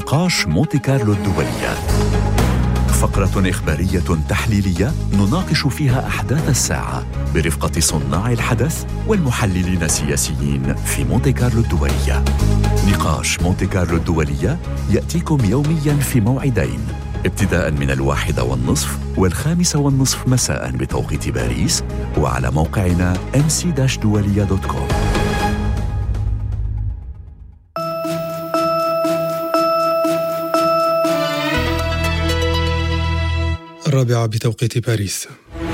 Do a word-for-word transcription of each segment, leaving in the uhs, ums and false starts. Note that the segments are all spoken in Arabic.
نقاش مونتي كارلو الدولية، فقرة إخبارية تحليلية نناقش فيها أحداث الساعة برفقة صناع الحدث والمحللين السياسيين في مونتي كارلو الدولية. نقاش مونتي كارلو الدولية يأتيكم يومياً في موعدين، ابتداء من الواحدة والنصف والخامسة والنصف مساء بتوقيت باريس، وعلى موقعنا إم سي دولية دوت كوم. الرابعة بتوقيت باريس.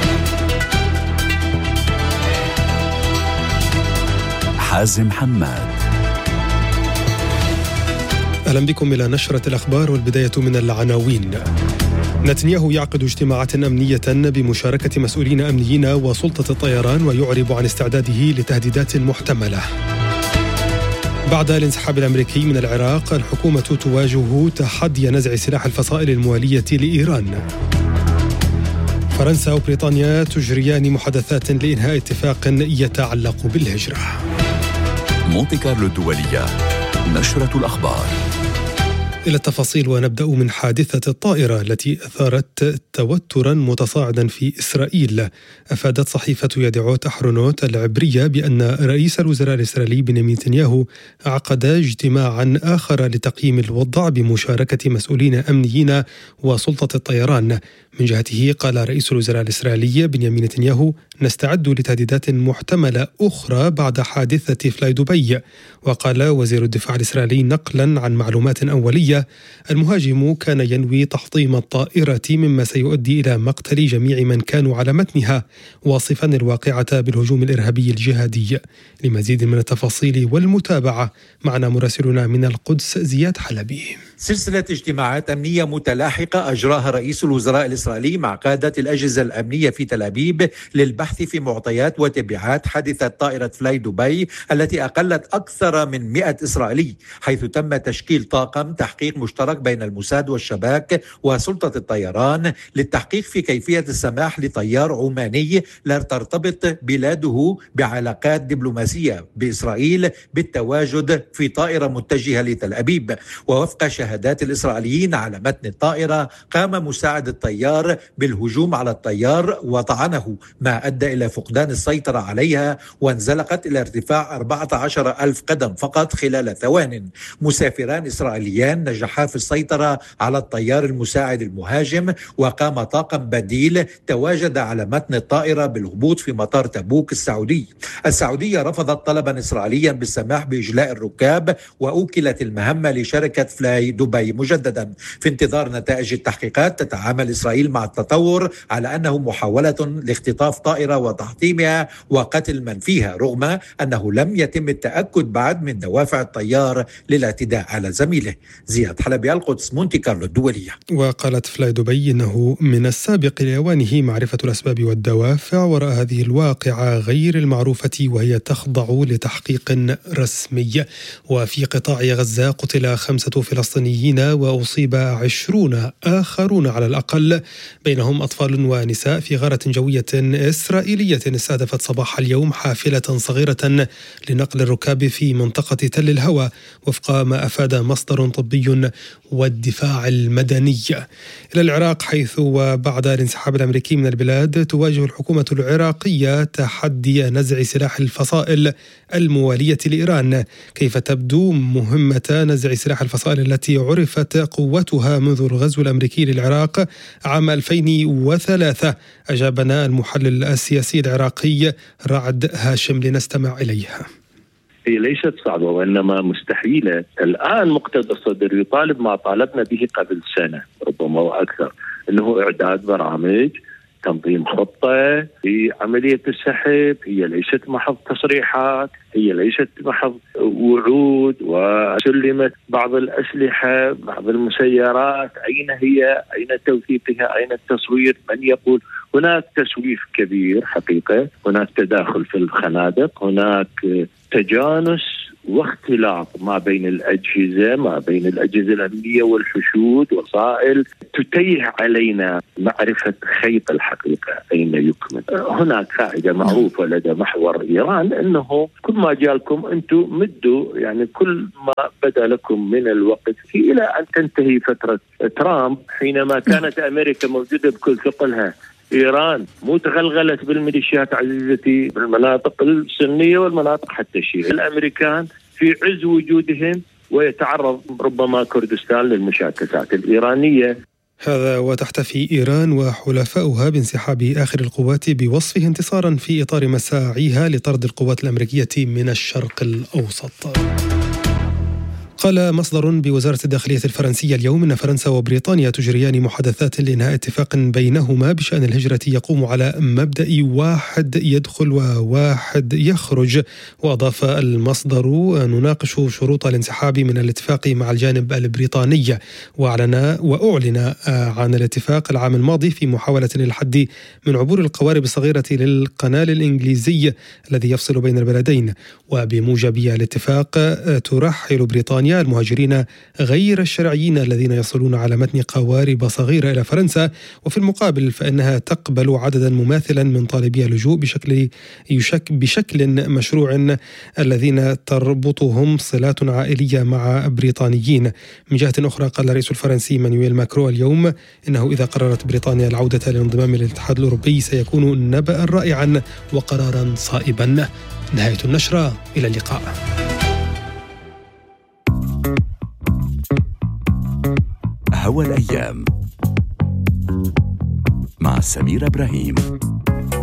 حازم حماد. أهلا بكم إلى نشرة الأخبار، والبداية من العناوين. نتنياهو يعقد اجتماعات أمنية بمشاركة مسؤولين أمنيين وسلطة الطيران، ويعرب عن استعداده لتهديدات محتملة. بعد الانسحاب الأمريكي من العراق، الحكومة تواجه تحدي نزع سلاح الفصائل الموالية لإيران. فرنسا وبريطانيا تجريان محادثات لإنهاء اتفاق يتعلق بالهجرة. مونتي كارلو الدولية، نشرة الأخبار. إلى التفاصيل، ونبدأ من حادثة الطائرة التي أثارت توترا متصاعدا في إسرائيل. أفادت صحيفة يدعوت أحرونوت العبرية بأن رئيس الوزراء الإسرائيلي بنيامين نتنياهو عقد اجتماعا آخر لتقييم الوضع بمشاركة مسؤولين أمنيين وسلطة الطيران. من جهته قال رئيس الوزراء الإسرائيلي بنيامين نتنياهو: نستعد لتهديدات محتملة أخرى بعد حادثة فلاي دبي. وقال وزير الدفاع الإسرائيلي نقلا عن معلومات أولية: المهاجم كان ينوي تحطيم الطائرة، مما سيؤدي إلى مقتل جميع من كانوا على متنها، واصفا الواقعة بالهجوم الإرهابي الجهادي. لمزيد من التفاصيل والمتابعة معنا مراسلنا من القدس زياد حلبي. سلسلة اجتماعات أمنية متلاحقة أجراها رئيس الوزراء الإسرائيلي مع قادة الأجهزة الأمنية في تل أبيب للبحث في معطيات وتبعات حادثة طائرة فلاي دبي التي أقلت أكثر من مئة إسرائيلي، حيث تم تشكيل طاقم تحقيق مشترك بين الموساد والشباك وسلطة الطيران للتحقيق في كيفية السماح لطيار عماني لا ترتبط بلاده بعلاقات دبلوماسية بإسرائيل بالتواجد في طائرة متجهة لتل أبيب. ووفق شهادات الإسرائيليين على متن الطائرة، قام مساعد الطيار بالهجوم على الطيار وطعنه، ما أدى إلى فقدان السيطرة عليها، وانزلقت إلى ارتفاع أربعة عشر ألف قدم فقط خلال ثوان. مسافران إسرائيليان نجحا في السيطرة على الطيار المساعد المهاجم، وقام طاقم بديل تواجد على متن الطائرة بالهبوط في مطار تبوك السعودي. السعودية رفضت طلبا إسرائيليا بالسماح بإجلاء الركاب، وأوكلت المهمة لشركة فلاي دبي مجددا. في انتظار نتائج التحقيقات، تتعامل إسرائيل مع التطور على أنه محاولة لاختطاف طائرة وتحطيمها وقتل من فيها، رغم أنه لم يتم التأكد بعد من دوافع الطيار للاعتداء على زميله. زياد حلبي، القدس، مونتي كارلو الدولية. وقالت فلاي دبي إنه من السابق لأوانه معرفة الأسباب والدوافع وراء هذه الواقعة غير المعروفة، وهي تخضع لتحقيق رسمي. وفي قطاع غزة قتل خمسة فلسطينيين وأصيب عشرون آخرون على الأقل، بينهم أطفال ونساء، في غارة جوية إسرائيلية استهدفت صباح اليوم حافلة صغيرة لنقل الركاب في منطقة تل الهوى، وفق ما أفاد مصدر طبي والدفاع المدني. إلى العراق، حيث وبعد الانسحاب الأمريكي من البلاد تواجه الحكومة العراقية تحدي نزع سلاح الفصائل الموالية لإيران. كيف تبدو مهمة نزع سلاح الفصائل التي عرفت قوتها منذ الغزو الأمريكي للعراق عام ألفين وثلاثة؟ أجابنا المحلل السياسي العراقي رعد هاشم، لنستمع إليها. هي ليست صعبة وإنما مستحيلة. الآن مقتدى الصدر يطالب ما طالبنا به قبل سنة ربما وأكثر، أنه إعداد برامج، تنظيم خطة في عملية السحب. هي ليست محض تصريحات، هي ليست محض وعود، وسلمت بعض الأسلحة، بعض المسيرات، أين هي؟ أين توثيقها؟ أين التصوير؟ من يقول؟ هناك تسويف كبير حقيقة، هناك تداخل في الخنادق، هناك تجانس واختلاط ما بين الأجهزة ما بين الأجهزة الأمنية والحشود وسائل تتيح علينا معرفة خيط الحقيقة أين يكمن. هناك قاعدة معروفة لدى محور إيران أنه كل ما جالكم أنتم مدوا، يعني كل ما بدا لكم من الوقت إلى أن تنتهي فترة ترامب حينما كانت أمريكا موجودة بكل ثقلها. إيران مو تغلغلت بالميليشيات عزيزتي بالمناطق السنية والمناطق حتى الشيعية. الأمريكان في عز وجودهم ويتعرض ربما كردستان للمشاكسات الإيرانية. هذا وتحتفي إيران وحلفاؤها بانسحاب آخر القوات بوصفه انتصارا في إطار مساعيها لطرد القوات الأمريكية من الشرق الأوسط. قال مصدر بوزارة الداخلية الفرنسية اليوم إن فرنسا وبريطانيا تجريان محادثات لإنهاء اتفاق بينهما بشأن الهجرة يقوم على مبدأ واحد يدخل وواحد يخرج. وأضاف المصدر: نناقش شروط الانسحاب من الاتفاق مع الجانب البريطاني. وأعلن وأعلن عن الاتفاق العام الماضي في محاولة للحد من عبور القوارب الصغيرة للقنال الإنجليزي الذي يفصل بين البلدين. وبموجب الاتفاق ترحل بريطانيا المهاجرين غير الشرعيين الذين يصلون على متن قوارب صغيرة إلى فرنسا، وفي المقابل فإنها تقبل عددا مماثلا من طالبي اللجوء بشكل يشك بشكل مشروع الذين تربطهم صلات عائلية مع بريطانيين. من جهة أخرى قال الرئيس الفرنسي مانويل ماكرون اليوم إنه إذا قررت بريطانيا العودة للانضمام للاتحاد الأوروبي سيكون نبأ رائعا وقرارا صائبا. نهاية النشرة، إلى اللقاء. هوى الأيام مع سمير إبراهيم.